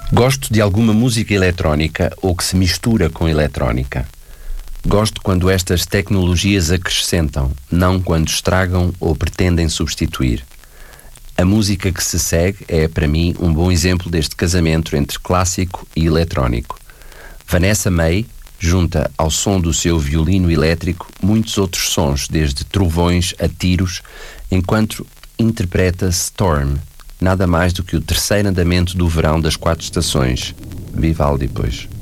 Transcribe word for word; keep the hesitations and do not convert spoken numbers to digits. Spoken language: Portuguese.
Gosto de alguma música eletrónica ou que se mistura com eletrónica. Gosto quando estas tecnologias acrescentam, não quando estragam ou pretendem substituir. A música que se segue é, para mim, um bom exemplo deste casamento entre clássico e eletrónico. Vanessa May junta ao som do seu violino elétrico muitos outros sons, desde trovões a tiros, enquanto interpreta Storm, nada mais do que o terceiro andamento do verão das quatro estações. Vivaldi, pois.